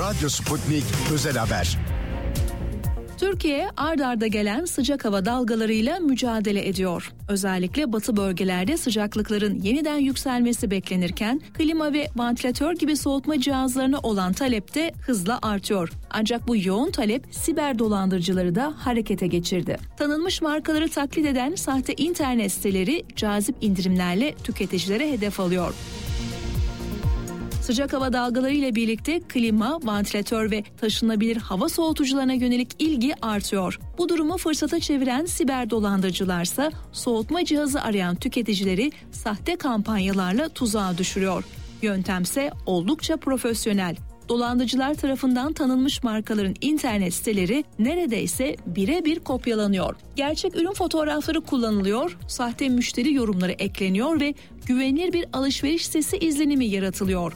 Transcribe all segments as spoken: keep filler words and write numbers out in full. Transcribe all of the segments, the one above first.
Radyo Sputnik Özel Haber. Türkiye ard arda gelen sıcak hava dalgalarıyla mücadele ediyor. Özellikle batı bölgelerde sıcaklıkların yeniden yükselmesi beklenirken klima ve vantilatör gibi soğutma cihazlarına olan talep de hızla artıyor. Ancak bu yoğun talep siber dolandırıcıları da harekete geçirdi. Tanınmış markaları taklit eden sahte internet siteleri cazip indirimlerle tüketicilere hedef alıyor. Sıcak hava dalgaları ile birlikte klima, vantilatör ve taşınabilir hava soğutucularına yönelik ilgi artıyor. Bu durumu fırsata çeviren siber dolandırıcılarsa soğutma cihazı arayan tüketicileri sahte kampanyalarla tuzağa düşürüyor. Yöntemse oldukça profesyonel. Dolandırıcılar tarafından tanınmış markaların internet siteleri neredeyse birebir kopyalanıyor. Gerçek ürün fotoğrafları kullanılıyor, sahte müşteri yorumları ekleniyor ve güvenilir bir alışveriş sitesi izlenimi yaratılıyor.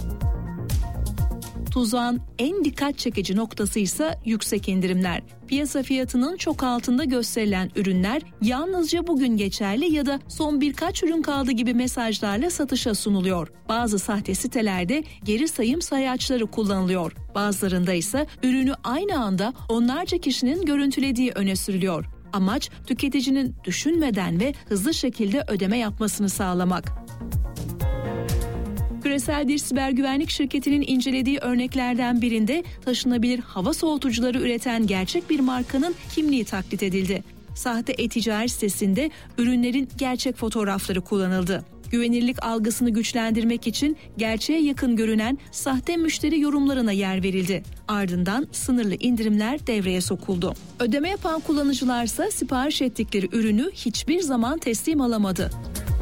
Tuzağın en dikkat çekici noktası ise yüksek indirimler. Piyasa fiyatının çok altında gösterilen ürünler yalnızca bugün geçerli ya da son birkaç ürün kaldı gibi mesajlarla satışa sunuluyor. Bazı sahte sitelerde geri sayım sayaçları kullanılıyor. Bazılarında ise ürünü aynı anda onlarca kişinin görüntülediği öne sürülüyor. Amaç tüketicinin düşünmeden ve hızlı şekilde ödeme yapmasını sağlamak. Küresel bir siber güvenlik şirketinin incelediği örneklerden birinde taşınabilir hava soğutucuları üreten gerçek bir markanın kimliği taklit edildi. Sahte e-ticaret sitesinde ürünlerin gerçek fotoğrafları kullanıldı. Güvenilirlik algısını güçlendirmek için gerçeğe yakın görünen sahte müşteri yorumlarına yer verildi. Ardından sınırlı indirimler devreye sokuldu. Ödeme yapan kullanıcılarsa sipariş ettikleri ürünü hiçbir zaman teslim alamadı.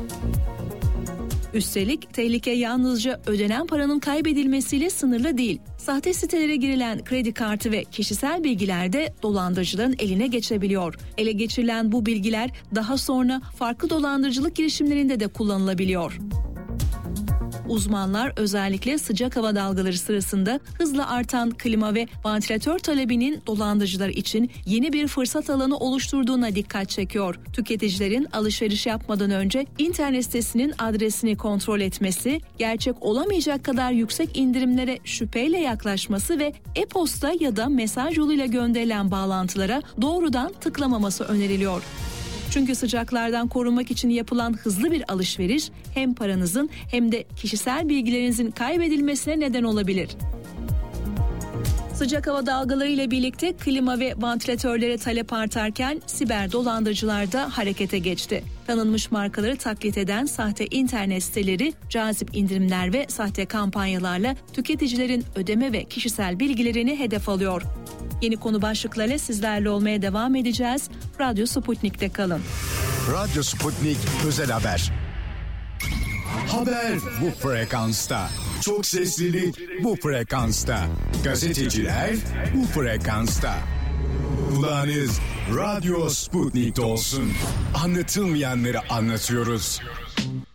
Üstelik tehlike yalnızca ödenen paranın kaybedilmesiyle sınırlı değil. Sahte sitelere girilen kredi kartı ve kişisel bilgiler de dolandırıcıların eline geçebiliyor. Ele geçirilen bu bilgiler daha sonra farklı dolandırıcılık girişimlerinde de kullanılabiliyor. Uzmanlar özellikle sıcak hava dalgaları sırasında hızla artan klima ve vantilatör talebinin dolandırıcılar için yeni bir fırsat alanı oluşturduğuna dikkat çekiyor. Tüketicilerin alışveriş yapmadan önce internet sitesinin adresini kontrol etmesi, gerçek olamayacak kadar yüksek indirimlere şüpheyle yaklaşması ve e-posta ya da mesaj yoluyla gönderilen bağlantılara doğrudan tıklamaması öneriliyor. Çünkü sıcaklardan korunmak için yapılan hızlı bir alışveriş hem paranızın hem de kişisel bilgilerinizin kaybedilmesine neden olabilir. Sıcak hava dalgaları ile birlikte klima ve vantilatörlere talep artarken siber dolandırıcılar da harekete geçti. Tanınmış markaları taklit eden sahte internet siteleri cazip indirimler ve sahte kampanyalarla tüketicilerin ödeme ve kişisel bilgilerini hedef alıyor. Yeni konu başlıklarıyla sizlerle olmaya devam edeceğiz. Radyo Sputnik'te kalın. Radyo Sputnik Özel Haber. Haber bu frekansta. Çok seslilik bu frekansta. Gazeteciler bu frekansta. Kulağınız Radyo Sputnik'te olsun. Anlatılmayanları anlatıyoruz.